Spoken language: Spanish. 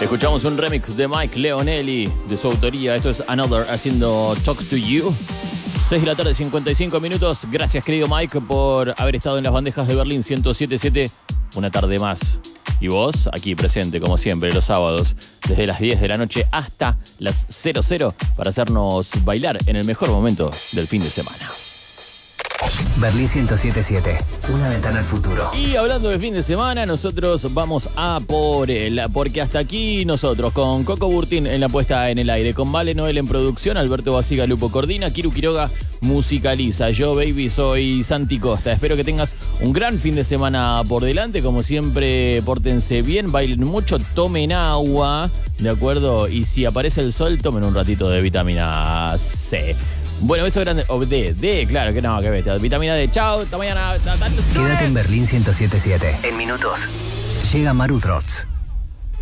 Escuchamos un remix de Mike Leonelli, de su autoría. Esto es Another haciendo Talk to You. 6 de la tarde, 55 minutos. Gracias, querido Mike, por haber estado en las bandejas de Berlín 107.7 una tarde más. Y vos, aquí presente, como siempre, los sábados, desde las 10 de la noche hasta las 00, para hacernos bailar en el mejor momento del fin de semana. Berlín 107.7, una ventana al futuro. Y hablando de fin de semana, nosotros vamos a por él, porque hasta aquí nosotros, con Coco Burtín en la puesta en el aire, con Vale Noel en producción, Alberto Basiga Lupo coordina, Kiru Quiroga musicaliza, yo, baby, soy Santi Costa. Espero que tengas un gran fin de semana por delante, como siempre, pórtense bien, bailen mucho, tomen agua, ¿de acuerdo? Y si aparece el sol, tomen un ratito de vitamina C. Bueno, eso grande. O D, claro que no, que bestia. Vitamina D. Chao, hasta mañana. Quédate en Berlín 107.7. En minutos llega Maru Trots.